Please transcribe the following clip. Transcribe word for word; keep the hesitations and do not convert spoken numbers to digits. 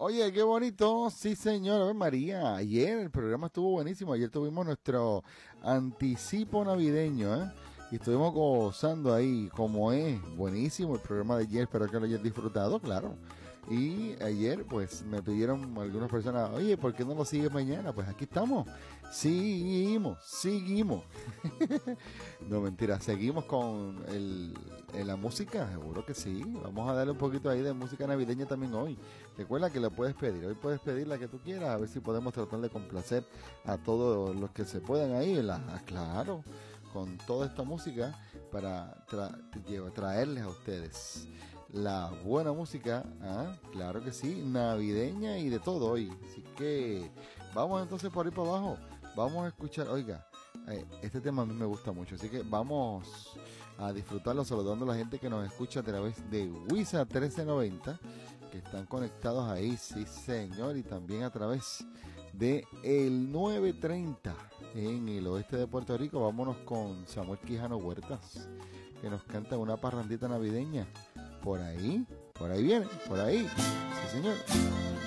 Oye, qué bonito, sí señor, Ave María, ayer el programa estuvo buenísimo, ayer tuvimos nuestro anticipo navideño, ¿eh? Y estuvimos gozando ahí, como es, buenísimo el programa de ayer, espero que lo hayas disfrutado, claro. Y ayer, pues, me pidieron algunas personas, oye, ¿por qué no lo sigues mañana? Pues aquí estamos, seguimos, seguimos. No, mentira, seguimos con el, en la música, seguro que sí. Vamos a darle un poquito ahí de música navideña también hoy. Recuerda que la puedes pedir, hoy puedes pedir la que tú quieras, a ver si podemos tratar de complacer a todos los que se puedan ahí, la, claro, con toda esta música para tra traerles a ustedes la buena música, ¿ah? Claro que sí, navideña y de todo hoy. Así que vamos entonces por ahí para abajo, vamos a escuchar, oiga, eh, este tema a mí me gusta mucho, así que vamos a disfrutarlo saludando a la gente que nos escucha a través de Wisa trece noventa, que están conectados ahí, sí señor, y también a través de el nueve treinta en el oeste de Puerto Rico. Vámonos con Samuel Quijano Huertas, que nos canta una parrandita navideña. Por ahí, por ahí viene, por ahí, sí señor.